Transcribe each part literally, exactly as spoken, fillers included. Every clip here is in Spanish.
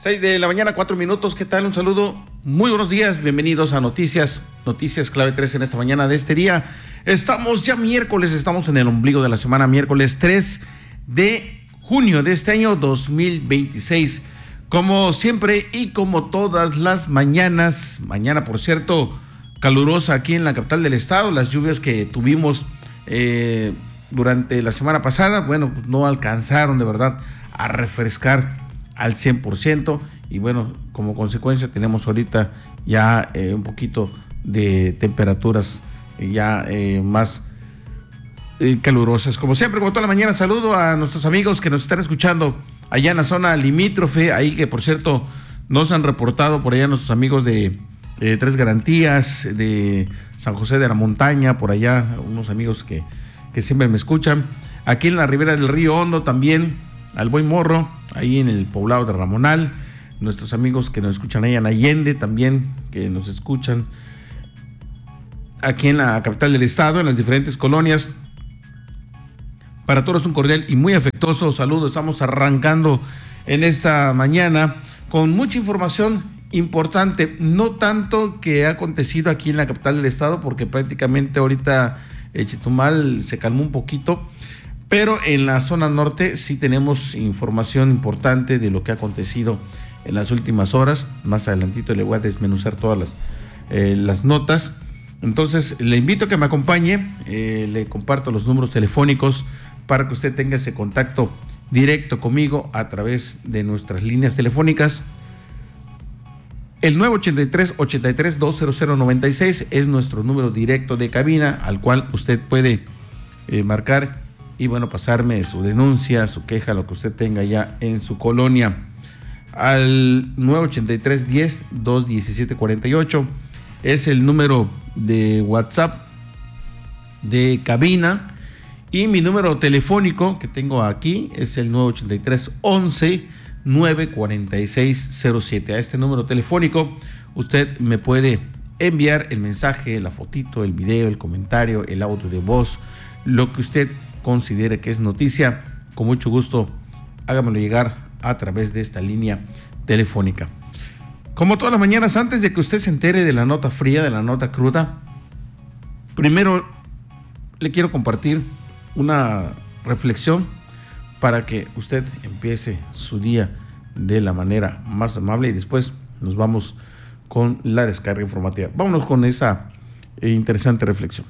seis de la mañana, cuatro minutos. ¿Qué tal? Un saludo. Muy buenos días. Bienvenidos a Noticias, Noticias Clave tres en esta mañana de este día. Estamos ya miércoles, estamos en el ombligo de la semana, miércoles tres de junio de este año dos mil veintiséis. Como siempre y como todas las mañanas, mañana por cierto, calurosa aquí en la capital del estado. Las lluvias que tuvimos eh, durante la semana pasada, bueno, pues no alcanzaron de verdad a refrescar al cien por ciento y bueno, como consecuencia tenemos ahorita ya eh, un poquito de temperaturas ya eh, más eh, calurosas. Como siempre, como toda la mañana, saludo a nuestros amigos que nos están escuchando allá en la zona limítrofe, ahí que por cierto nos han reportado por allá nuestros amigos de eh, Tres Garantías, de San José de la Montaña, por allá unos amigos que, que siempre me escuchan. Aquí en la ribera del Río Hondo también, al Buen Morro, ahí en el poblado de Ramonal, nuestros amigos que nos escuchan ahí en Allende también, que nos escuchan aquí en la capital del estado, en las diferentes colonias. Para todos un cordial y muy afectuoso saludo. Estamos arrancando en esta mañana con mucha información importante, no tanto que ha acontecido aquí en la capital del estado, porque prácticamente ahorita eh, Chetumal se calmó un poquito, pero en la zona norte sí tenemos información importante de lo que ha acontecido en las últimas horas. Más adelantito le voy a desmenuzar todas las, eh, las notas. Entonces le invito a que me acompañe, eh, le comparto los números telefónicos para que usted tenga ese contacto directo conmigo a través de nuestras líneas telefónicas. El nueve ochenta y tres, ochenta y tres, veinte noventa y seis es nuestro número directo de cabina, al cual usted puede eh, marcar y bueno, pasarme su denuncia, su queja, lo que usted tenga ya en su colonia. Al nueve ochenta y tres, diez, doscientos diecisiete, cuarenta y ocho es el número de WhatsApp de cabina, y mi número telefónico que tengo aquí es el nueve ochenta y tres, once, nueve cuarenta y seis cero siete. A este número telefónico usted me puede enviar el mensaje, la fotito, el video, el comentario, el audio de voz, lo que usted considere que es noticia. Con mucho gusto hágamelo llegar a través de esta línea telefónica. Como todas las mañanas, antes de que usted se entere de la nota fría, de la nota cruda, primero le quiero compartir una reflexión para que usted empiece su día de la manera más amable, y después nos vamos con la descarga informativa. Vámonos con esa interesante reflexión.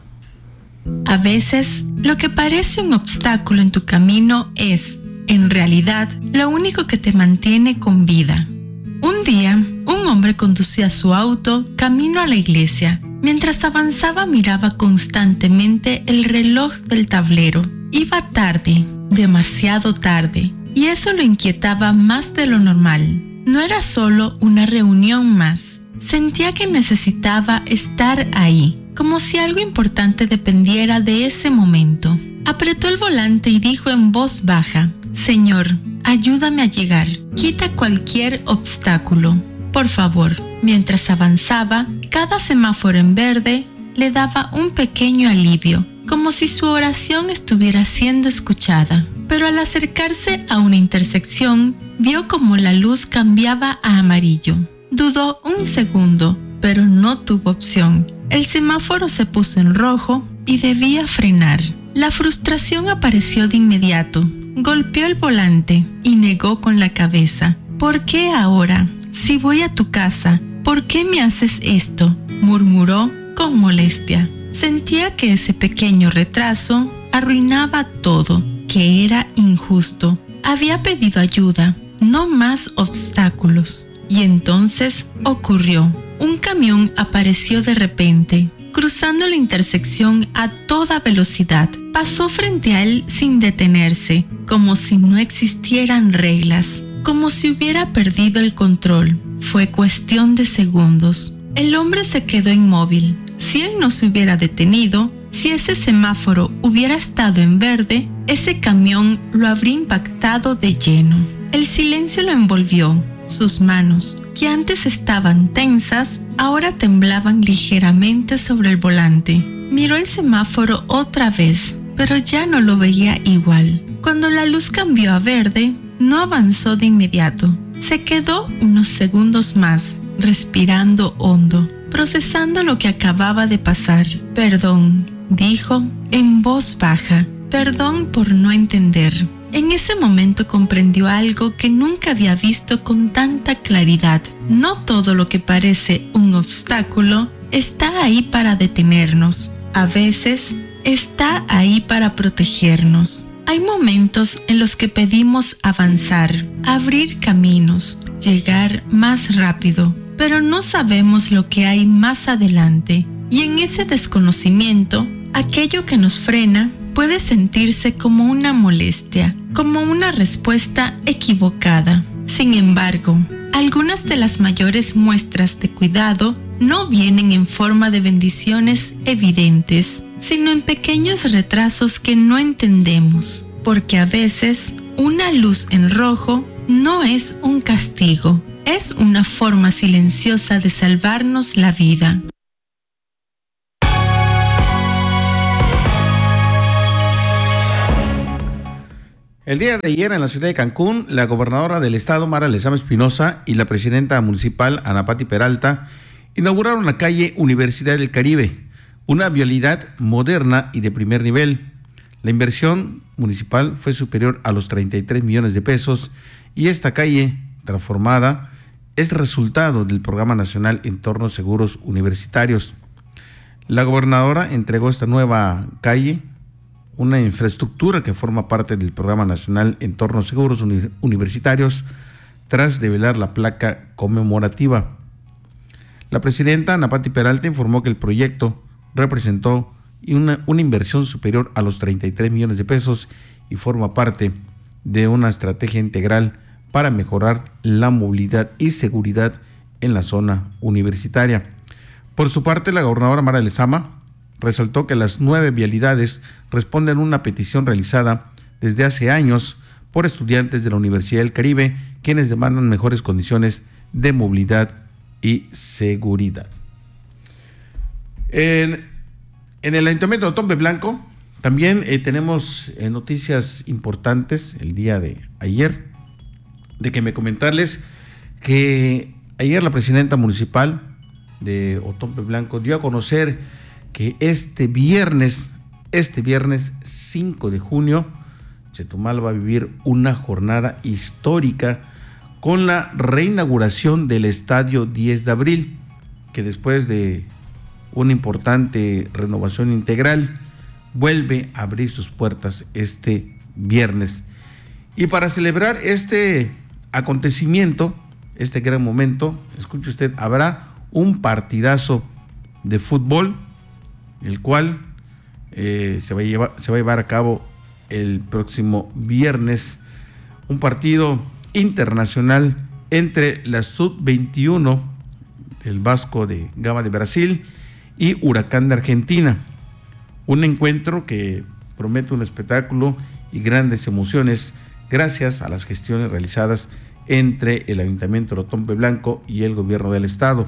A veces, lo que parece un obstáculo en tu camino es, en realidad, lo único que te mantiene con vida. Un día, un hombre conducía su auto camino a la iglesia. Mientras avanzaba, miraba constantemente el reloj del tablero. Iba tarde, demasiado tarde, y eso lo inquietaba más de lo normal. No era solo una reunión más. Sentía que necesitaba estar ahí, como si algo importante dependiera de ese momento. Apretó el volante y dijo en voz baja: Señor, ayúdame a llegar. Quita cualquier obstáculo, por favor. Mientras avanzaba, cada semáforo en verde le daba un pequeño alivio, como si su oración estuviera siendo escuchada. Pero al acercarse a una intersección, vio como la luz cambiaba a amarillo. Dudó un segundo, pero no tuvo opción. El semáforo se puso en rojo y debía frenar. La frustración apareció de inmediato. Golpeó el volante y negó con la cabeza. ¿Por qué ahora? Si voy a tu casa, ¿por qué me haces esto?, murmuró con molestia. Sentía que ese pequeño retraso arruinaba todo, que era injusto. Había pedido ayuda, no más obstáculos. Y entonces ocurrió. Un camión apareció de repente, cruzando la intersección a toda velocidad. Pasó frente a él sin detenerse, como si no existieran reglas, como si hubiera perdido el control. Fue cuestión de segundos. El hombre se quedó inmóvil. Si él no se hubiera detenido, si ese semáforo hubiera estado en verde, ese camión lo habría impactado de lleno. El silencio lo envolvió. Sus manos, que antes estaban tensas, ahora temblaban ligeramente sobre el volante. Miró el semáforo otra vez, pero ya no lo veía igual. Cuando la luz cambió a verde, no avanzó de inmediato. Se quedó unos segundos más, respirando hondo, procesando lo que acababa de pasar. Perdón, dijo en voz baja. Perdón por no entender. En ese momento comprendió algo que nunca había visto con tanta claridad. No todo lo que parece un obstáculo está ahí para detenernos. A veces está ahí para protegernos. Hay momentos en los que pedimos avanzar, abrir caminos, llegar más rápido, pero no sabemos lo que hay más adelante. Y en ese desconocimiento, aquello que nos frena puede sentirse como una molestia, como una respuesta equivocada. Sin embargo, algunas de las mayores muestras de cuidado no vienen en forma de bendiciones evidentes, sino en pequeños retrasos que no entendemos, porque a veces una luz en rojo no es un castigo, es una forma silenciosa de salvarnos la vida. El día de ayer en la ciudad de Cancún, la gobernadora del estado, Mara Lezama Espinosa, y la presidenta municipal, Ana Patti Peralta, inauguraron la calle Universidad del Caribe, una vialidad moderna y de primer nivel. La inversión municipal fue superior a los treinta y tres millones de pesos y esta calle transformada es resultado del Programa Nacional Entornos Seguros Universitarios. La gobernadora entregó esta nueva calle, una infraestructura que forma parte del Programa Nacional Entornos Seguros Universitarios, tras develar la placa conmemorativa. La presidenta Ana Patti Peralta informó que el proyecto representó una, una inversión superior a los treinta y tres millones de pesos y forma parte de una estrategia integral para mejorar la movilidad y seguridad en la zona universitaria. Por su parte, la gobernadora Mara Lezama resaltó que las nueve vialidades responden a una petición realizada desde hace años por estudiantes de la Universidad del Caribe, quienes demandan mejores condiciones de movilidad y seguridad. En, en el Ayuntamiento de Otompe Blanco también eh, tenemos eh, noticias importantes el día de ayer, de que me comentarles que ayer la presidenta municipal de Otompe Blanco dio a conocer que este viernes, este viernes cinco de junio, Chetumal va a vivir una jornada histórica con la reinauguración del Estadio diez de abril, que después de una importante renovación integral, vuelve a abrir sus puertas este viernes. Y para celebrar este acontecimiento, este gran momento, escuche usted, habrá un partidazo de fútbol, el cual eh, se, va a llevar, se va a llevar a cabo el próximo viernes, un partido internacional entre la sub veintiuno del Vasco de Gama de Brasil y Huracán de Argentina, un encuentro que promete un espectáculo y grandes emociones gracias a las gestiones realizadas entre el Ayuntamiento de Otompe Blanco y el gobierno del estado.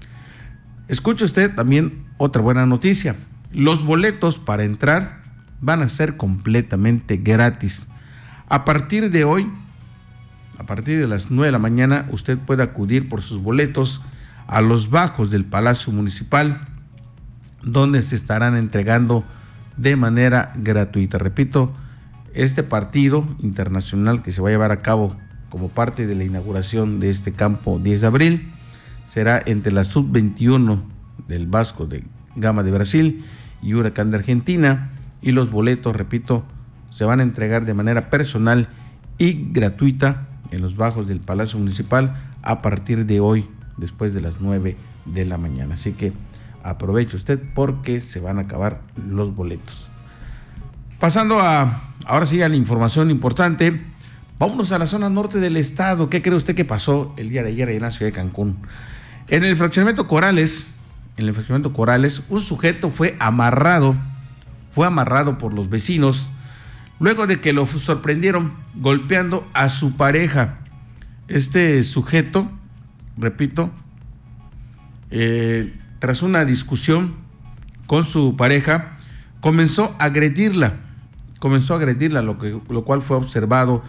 Escuche usted también otra buena noticia. Los boletos para entrar van a ser completamente gratis. A partir de hoy, a partir de las nueve de la mañana, usted puede acudir por sus boletos a los bajos del Palacio Municipal, donde se estarán entregando de manera gratuita. Repito, este partido internacional que se va a llevar a cabo como parte de la inauguración de este campo diez de abril será entre la sub veintiuno del Vasco de Gama de Brasil y Huracán de Argentina, y los boletos, repito, se van a entregar de manera personal y gratuita en los bajos del Palacio Municipal a partir de hoy, después de las nueve de la mañana. Así que aproveche usted porque se van a acabar los boletos. Pasando a, ahora sí, a la información importante, vámonos a la zona norte del estado. ¿Qué cree usted que pasó el día de ayer en la ciudad de Cancún? En el fraccionamiento Corales, en el fraccionamiento Corales, un sujeto fue amarrado, fue amarrado por los vecinos, luego de que lo sorprendieron golpeando a su pareja. Este sujeto, repito, eh, tras una discusión con su pareja, comenzó a agredirla, comenzó a agredirla, lo, que, lo cual fue observado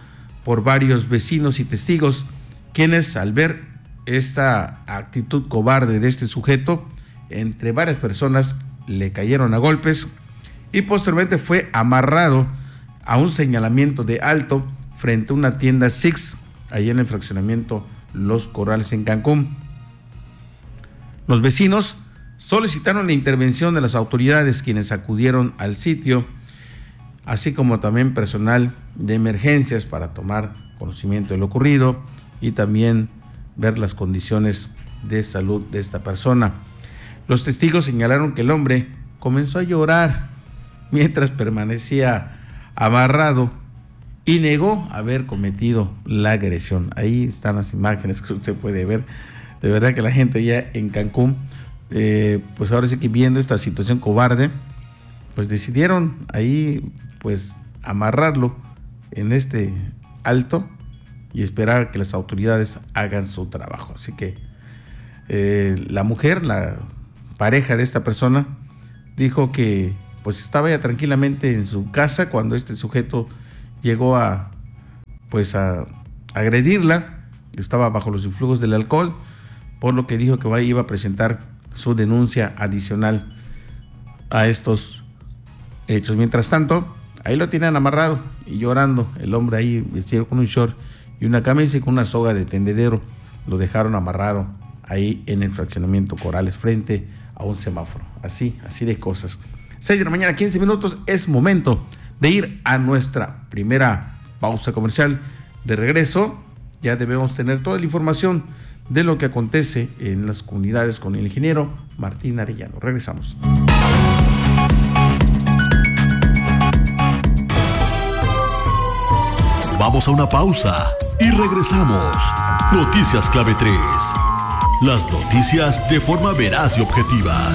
por varios vecinos y testigos, quienes al ver esta actitud cobarde de este sujeto, entre varias personas le cayeron a golpes y posteriormente fue amarrado a un señalamiento de alto frente a una tienda Six, ahí en el fraccionamiento Los Corrales en Cancún. Los vecinos solicitaron la intervención de las autoridades, quienes acudieron al sitio, así como también personal de emergencias para tomar conocimiento de lo ocurrido y también ver las condiciones de salud de esta persona. Los testigos señalaron que el hombre comenzó a llorar mientras permanecía amarrado y negó haber cometido la agresión. Ahí están las imágenes que usted puede ver. De verdad que la gente ya en Cancún, eh, pues ahora sí que viendo esta situación cobarde, pues decidieron ahí pues amarrarlo en este alto y esperar que las autoridades hagan su trabajo. Así que eh, la mujer, la pareja de esta persona, dijo que pues estaba ya tranquilamente en su casa cuando este sujeto llegó a pues a agredirla, estaba bajo los influjos del alcohol, por lo que dijo que iba a presentar su denuncia adicional a estos hechos. Mientras tanto, ahí lo tienen amarrado y llorando, el hombre ahí vestido con un short y una camisa y con una soga de tendedero, lo dejaron amarrado ahí en el fraccionamiento Corrales frente a un semáforo. Así, así de cosas. seis de la mañana, quince minutos, es momento de ir a nuestra primera pausa comercial. De regreso, ya debemos tener toda la información de lo que acontece en las comunidades con el ingeniero Martín Arellano. Regresamos. Vamos a una pausa y regresamos. Noticias Clave tres. Las noticias de forma veraz y objetiva.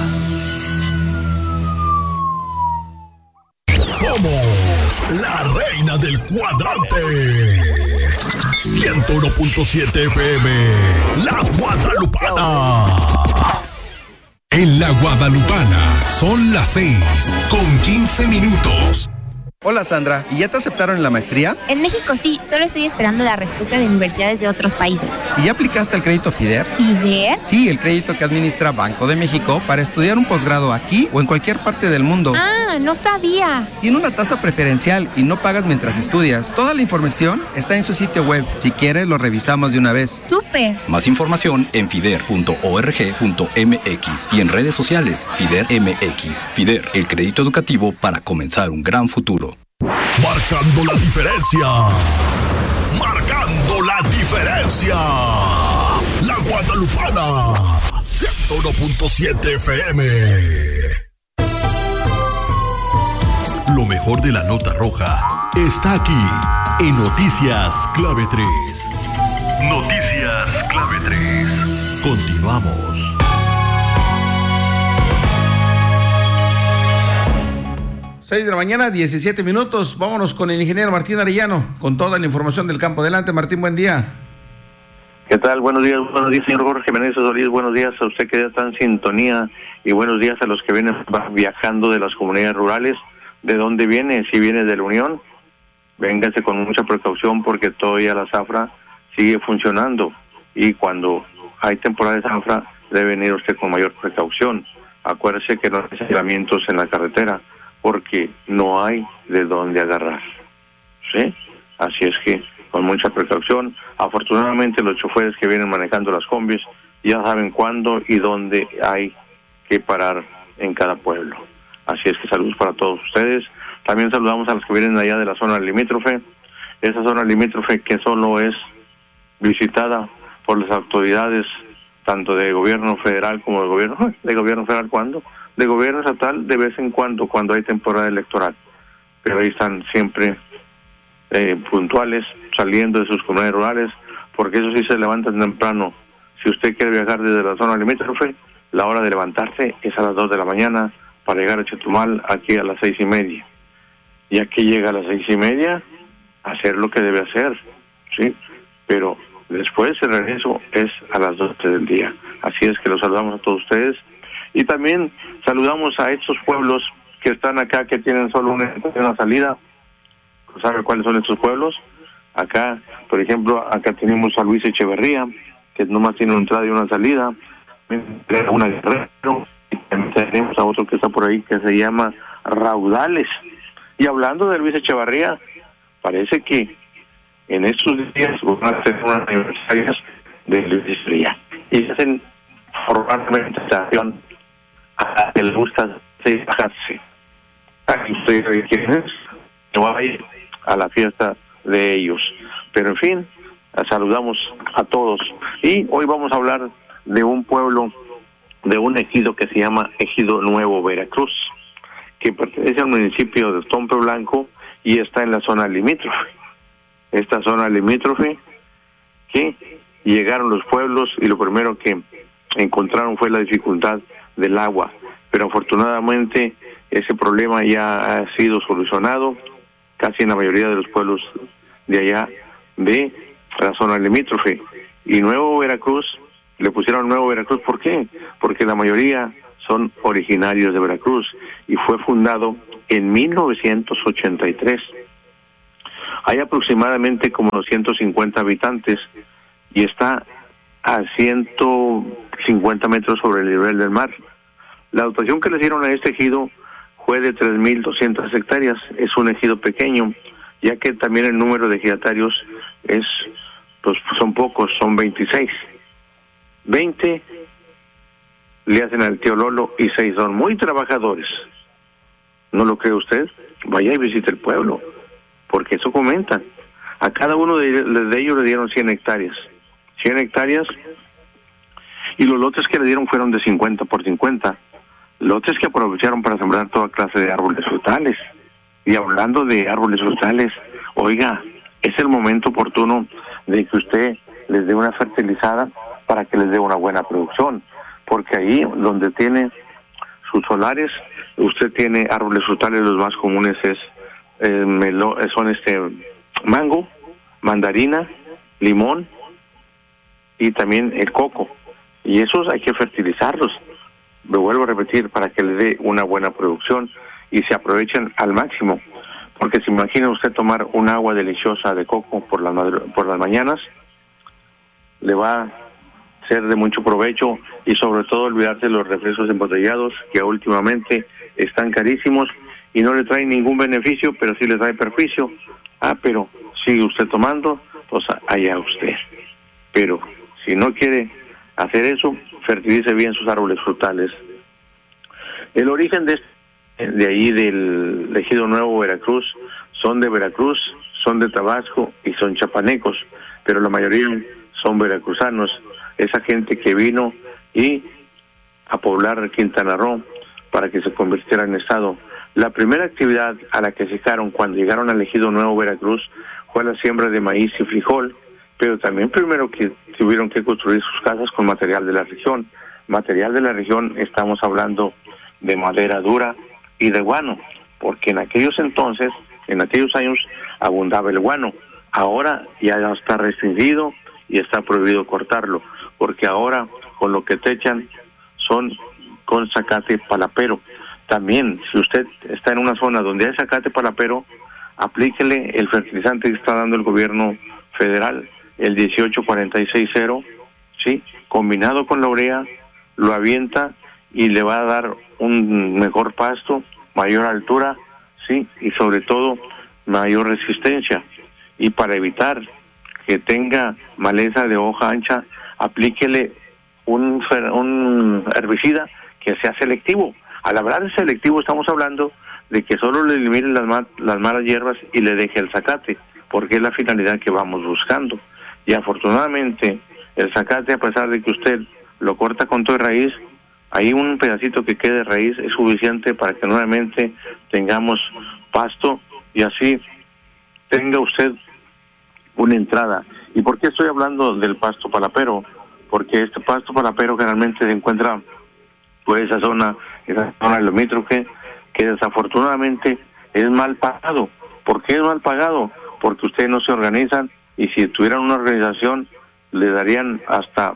Somos la reina del cuadrante. ciento uno punto siete F M, La Guadalupana. En La Guadalupana son las seis con quince minutos. Hola Sandra, ¿y ya te aceptaron en la maestría? En México sí, solo estoy esperando la respuesta de universidades de otros países. ¿Y ya aplicaste el crédito FIDER? ¿FIDER? Sí, el crédito que administra Banco de México para estudiar un posgrado aquí o en cualquier parte del mundo. Ah, no sabía. Tiene una tasa preferencial y no pagas mientras estudias. Toda la información está en su sitio web. Si quieres, lo revisamos de una vez. ¡Súper! Más información en fider punto org punto m x y en redes sociales FIDER M X. FIDER, el crédito educativo para comenzar un gran futuro. Marcando la diferencia. Marcando la diferencia. La Guadalupana. ciento uno punto siete F M. Lo mejor de la nota roja está aquí en Noticias Clave tres. Noticias Clave tres. Continuamos. seis de la mañana, diecisiete minutos. Vámonos con el ingeniero Martín Arellano, con toda la información del campo. Adelante, Martín, buen día. ¿Qué tal? Buenos días, buenos días, señor Jorge Menéndez Solís. Buenos días a usted que ya está en sintonía y buenos días a los que vienen viajando de las comunidades rurales. ¿De dónde viene? Si viene de la Unión, véngase con mucha precaución porque todavía la zafra sigue funcionando y cuando hay temporada de zafra debe venir usted con mayor precaución. Acuérdese que no hay señalamientos en la carretera, porque no hay de dónde agarrar, ¿sí? Así es que con mucha precaución. Afortunadamente los choferes que vienen manejando las combis ya saben cuándo y dónde hay que parar en cada pueblo. Así es que saludos para todos ustedes. También saludamos a los que vienen allá de la zona limítrofe, esa zona limítrofe que solo es visitada por las autoridades tanto de gobierno federal como de gobierno, de gobierno federal, ¿cuándo? De gobierno estatal de vez en cuando, cuando hay temporada electoral. Pero ahí están siempre eh, puntuales, saliendo de sus comunidades rurales, porque eso sí se levantan temprano. Si usted quiere viajar desde la zona limítrofe, la hora de levantarse es a las dos de la mañana para llegar a Chetumal aquí a las seis y media. Y aquí llega a las seis y media, hacer lo que debe hacer, ¿sí? Pero después el regreso es a las doce del día. Así es que los saludamos a todos ustedes. Y también saludamos a estos pueblos que están acá, que tienen solo una, una salida. ¿Sabe cuáles son estos pueblos? Acá, por ejemplo, acá tenemos a Luis Echeverría, que nomás tiene una entrada y una salida, una Guerrero, y también tenemos a otro que está por ahí que se llama Raudales. Y hablando de Luis Echeverría, parece que en estos días van a tener unas aniversarias de Luis Echeverría y hacen formalmente estación a que le gusta bajarse. Aquí ustedes quieren no va a ir a la fiesta de ellos. Pero en fin, saludamos a todos. Y hoy vamos a hablar de un pueblo, de un ejido que se llama Ejido Nuevo Veracruz, que pertenece al municipio de Tompe Blanco y está en la zona limítrofe. Esta zona limítrofe que llegaron los pueblos y lo primero que encontraron fue la dificultad del agua, pero afortunadamente ese problema ya ha sido solucionado casi en la mayoría de los pueblos de allá de la zona limítrofe. Y Nuevo Veracruz, le pusieron Nuevo Veracruz, ¿por qué? Porque la mayoría son originarios de Veracruz y fue fundado en mil novecientos ochenta y tres. Hay aproximadamente como ciento cincuenta habitantes y está a ciento cincuenta metros sobre el nivel del mar. La dotación que le dieron a este ejido fue de tres mil doscientas hectáreas. Es un ejido pequeño, ya que también el número de ejidatarios es, pues son pocos, son veintiséis. veinte le hacen al tío Lolo y seis son muy trabajadores. ¿No lo cree usted? Vaya y visite el pueblo, porque eso comentan. A cada uno de, de ellos le dieron cien hectáreas. cien hectáreas, y los lotes que le dieron fueron de cincuenta por cincuenta. Lotes que aprovecharon para sembrar toda clase de árboles frutales. Y hablando de árboles frutales, oiga, es el momento oportuno de que usted les dé una fertilizada para que les dé una buena producción. Porque ahí donde tiene sus solares, usted tiene árboles frutales, los más comunes es eh, melo, son este mango, mandarina, limón y también el coco. Y esos hay que fertilizarlos, lo vuelvo a repetir, para que le dé una buena producción y se aprovechen al máximo. Porque se imagina usted tomar un agua deliciosa de coco por las, por las mañanas, le va a ser de mucho provecho y sobre todo olvidarse de los refrescos embotellados que últimamente están carísimos y no le traen ningún beneficio, pero sí le trae perjuicio. Ah, pero sigue usted tomando, pues allá usted. Pero si no quiere hacer eso, fertilice bien sus árboles frutales. El origen de, de ahí del Ejido Nuevo Veracruz son de Veracruz, son de Tabasco y son chapanecos, pero la mayoría son veracruzanos, esa gente que vino y a poblar Quintana Roo para que se convirtiera en estado. La primera actividad a la que se fijaron cuando llegaron al Ejido Nuevo Veracruz fue la siembra de maíz y frijol, pero también primero que tuvieron que construir sus casas con material de la región. Material de la región, estamos hablando de madera dura y de guano, porque en aquellos entonces, en aquellos años, abundaba el guano. Ahora ya está restringido y está prohibido cortarlo, porque ahora con lo que te echan son con zacate palapero. También, si usted está en una zona donde hay zacate palapero, aplíquele el fertilizante que está dando el gobierno federal, el dieciocho cuarenta y seis cero, ¿sí? Combinado con la urea, lo avienta y le va a dar un mejor pasto, mayor altura, ¿sí? Y sobre todo, mayor resistencia. Y para evitar que tenga maleza de hoja ancha, aplíquele un, un herbicida que sea selectivo. Al hablar de selectivo estamos hablando de que solo le elimine las, ma las malas hierbas y le deje el zacate, porque es la finalidad que vamos buscando. Y afortunadamente el zacate, a pesar de que usted lo corta con toda raíz, ahí un pedacito que quede de raíz es suficiente para que nuevamente tengamos pasto y así tenga usted una entrada. ¿Y por qué estoy hablando del pasto palapero? Porque este pasto palapero generalmente se encuentra por esa zona, esa zona limítrofe, que desafortunadamente es mal pagado. ¿Por qué es mal pagado? Porque ustedes no se organizan, y si tuvieran una organización le darían hasta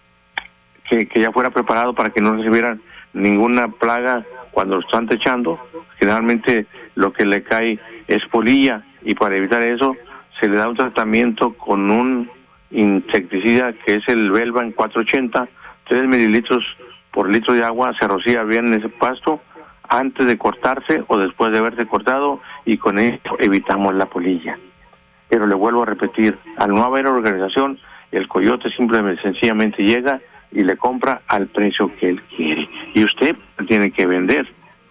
que, que ya fuera preparado para que no recibieran ninguna plaga cuando lo están techando. Generalmente lo que le cae es polilla, y para evitar eso se le da un tratamiento con un insecticida que es el Velvan cuatrocientos ochenta, tres mililitros por litro de agua, se rocía bien en ese pasto antes de cortarse o después de haberse cortado, y con esto evitamos la polilla. Pero le vuelvo a repetir, al no haber organización, el coyote simplemente sencillamente llega y le compra al precio que él quiere, y usted tiene que vender.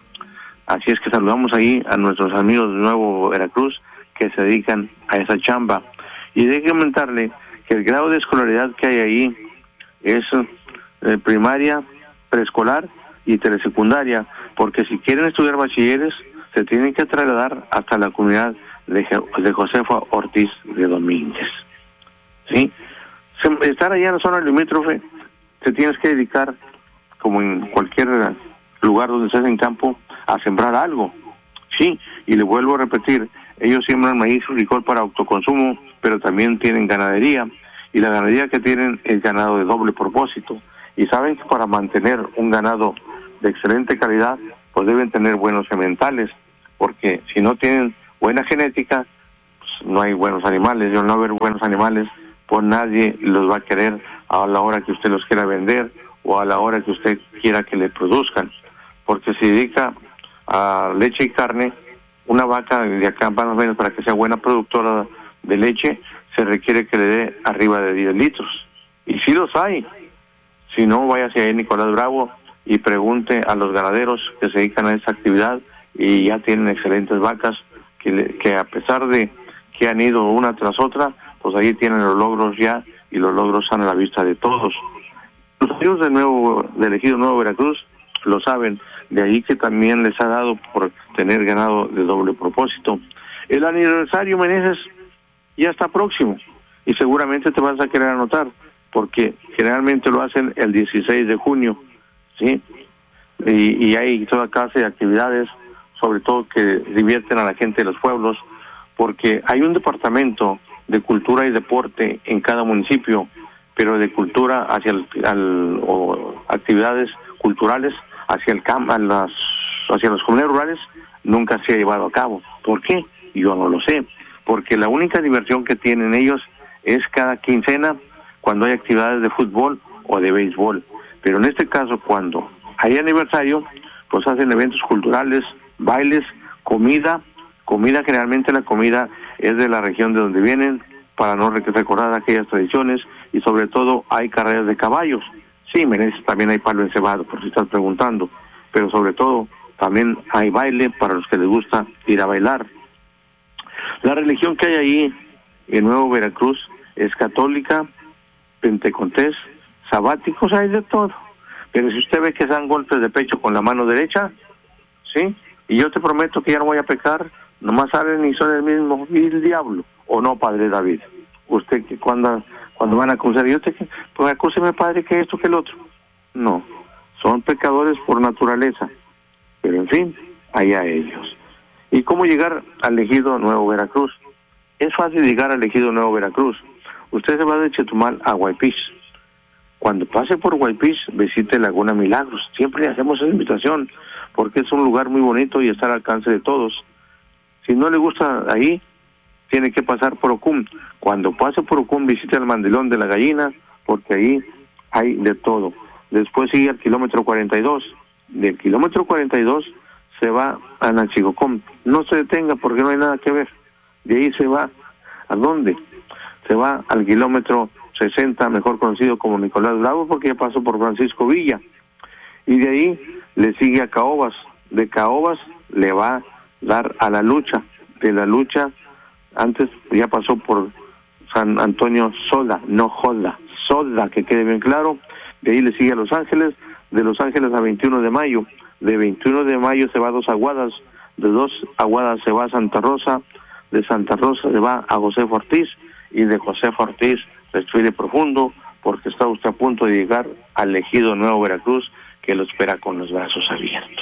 Así es que saludamos ahí a nuestros amigos de Nuevo Veracruz que se dedican a esa chamba. Y hay que comentarle que el grado de escolaridad que hay ahí es eh, primaria, preescolar y telesecundaria, porque si quieren estudiar bachilleres se tienen que trasladar hasta la comunidad de, de Josefa Ortiz de Domínguez. ¿Sí? Se, estar allá en la zona limítrofe, te tienes que dedicar, como en cualquier lugar donde estés en campo, a sembrar algo. Sí, y le vuelvo a repetir, ellos siembran maíz y frijol para autoconsumo, pero también tienen ganadería, y la ganadería que tienen es ganado de doble propósito. Y saben que para mantener un ganado de excelente calidad, pues deben tener buenos sementales, porque si no tienen buena genética, pues no hay buenos animales, y al no haber buenos animales, pues nadie los va a querer a la hora que usted los quiera vender, o a la hora que usted quiera que le produzcan, porque si dedica a leche y carne, una vaca de acá más o menos para que sea buena productora de leche, se requiere que le dé arriba de diez litros. Y sí los hay. Si no, vaya hacia ahí Nicolás Bravo y pregunte a los ganaderos que se dedican a esa actividad, y ya tienen excelentes vacas que, le, que a pesar de que han ido una tras otra, pues ahí tienen los logros ya, y los logros están a la vista de todos. Los amigos del nuevo, del ejido Nuevo Veracruz lo saben, de ahí que también les ha dado por tener ganado de doble propósito. El aniversario, Meneses, ya está próximo, y seguramente te vas a querer anotar, porque generalmente lo hacen el dieciséis de junio, ¿sí? Y, y hay toda clase de actividades, sobre todo que divierten a la gente de los pueblos, porque hay un departamento de cultura y deporte en cada municipio, pero de cultura hacia el, al, o actividades culturales hacia el campo, a las, hacia las comunidades rurales, nunca se ha llevado a cabo. ¿Por qué? Yo no lo sé, porque la única diversión que tienen ellos es cada quincena, cuando hay actividades de fútbol o de béisbol. Pero en este caso, cuando hay aniversario, pues hacen eventos culturales, bailes, comida. Comida, generalmente la comida es de la región de donde vienen, para no recordar aquellas tradiciones, y sobre todo hay carreras de caballos. Sí, Meneses, también hay palo encebado, por si estás preguntando, pero sobre todo también hay baile para los que les gusta ir a bailar. La religión que hay ahí en Nuevo Veracruz es católica, pentecostés, sabáticos, hay de todo. Pero si usted ve que se dan golpes de pecho con la mano derecha, ¿sí? Y yo te prometo que ya no voy a pecar, nomás salen y son el mismo, y el diablo. ¿O no, Padre David? Usted que cuando, cuando van a acusar, yo te pues acúseme, Padre, que esto, que el otro. No, son pecadores por naturaleza. Pero en fin, allá ellos. ¿Y cómo llegar al ejido Nuevo Veracruz? Es fácil llegar al ejido Nuevo Veracruz. Usted se va de Chetumal a Guaypís. Cuando pase por Guaypís, visite Laguna Milagros. Siempre le hacemos esa invitación, porque es un lugar muy bonito y está al alcance de todos. Si no le gusta ahí, tiene que pasar por Ocum. Cuando pase por Ocum, visite el Mandilón de la Gallina, porque ahí hay de todo. Después sigue al kilómetro cuarenta y dos. Del kilómetro cuarenta y dos se va a Nachigocom. No se detenga porque no hay nada que ver. De ahí se va, ¿a dónde? Se va al kilómetro sesenta, mejor conocido como Nicolás Bravo, porque ya pasó por Francisco Villa. Y de ahí le sigue a Caobas. De Caobas le va a dar a La Lucha. De La Lucha, antes ya pasó por San Antonio Sola, no Jola, Sola, que quede bien claro. De ahí le sigue a Los Ángeles, de Los Ángeles a veintiuno de mayo. De veintiuno de mayo se va a Dos Aguadas, de Dos Aguadas se va a Santa Rosa, de Santa Rosa se va a Josefa Ortiz, y de Josefa Ortiz respire profundo, porque está usted a punto de llegar al ejido Nuevo Veracruz, que lo espera con los brazos abiertos.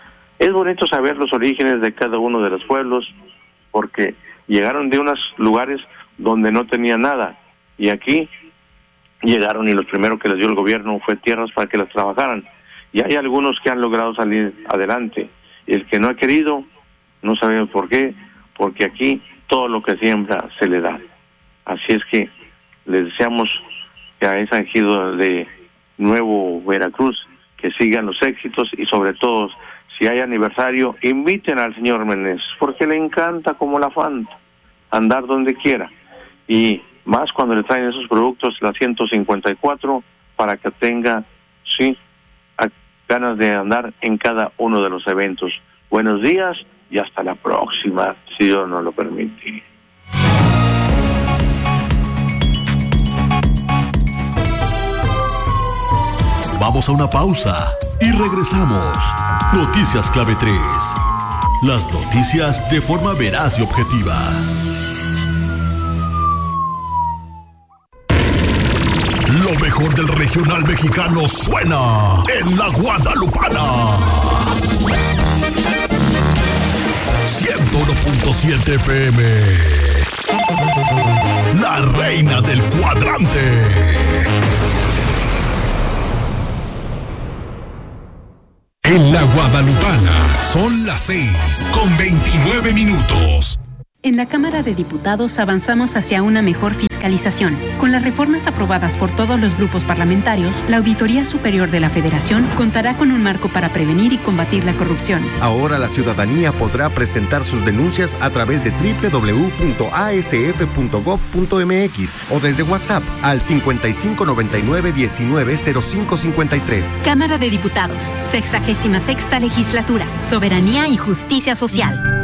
Es bonito saber los orígenes de cada uno de los pueblos, porque llegaron de unos lugares donde no tenían nada, y aquí llegaron y lo primero que les dio el gobierno fue tierras para que las trabajaran. Y hay algunos que han logrado salir adelante, y el que no ha querido, no sabemos por qué, porque aquí todo lo que siembra se le da. Así es que les deseamos que a ese ejido de Nuevo Veracruz que sigan los éxitos y sobre todo, si hay aniversario, inviten al señor Meneses, porque le encanta como la Fanta andar donde quiera, y más cuando le traen esos productos, la ciento cincuenta y cuatro, para que tenga, sí, ganas de andar en cada uno de los eventos. Buenos días y hasta la próxima, si Dios nos lo permite. Vamos a una pausa y regresamos. Noticias Clave tres. Las noticias de forma veraz y objetiva. Lo mejor del regional mexicano suena en la Guadalupana. ciento uno punto siete F M. La reina del cuadrante. En la Guadalupana son las seis con veintinueve minutos. En la Cámara de Diputados avanzamos hacia una mejor fiscalización. Con las reformas aprobadas por todos los grupos parlamentarios, la Auditoría Superior de la Federación contará con un marco para prevenir y combatir la corrupción. Ahora la ciudadanía podrá presentar sus denuncias a través de doble u doble u doble u punto a s f punto gob punto m x o desde WhatsApp al cincuenta y cinco noventa y nueve diecinueve cero cinco cincuenta y tres. Cámara de Diputados, sexagésima sexta legislatura, Soberanía y Justicia Social.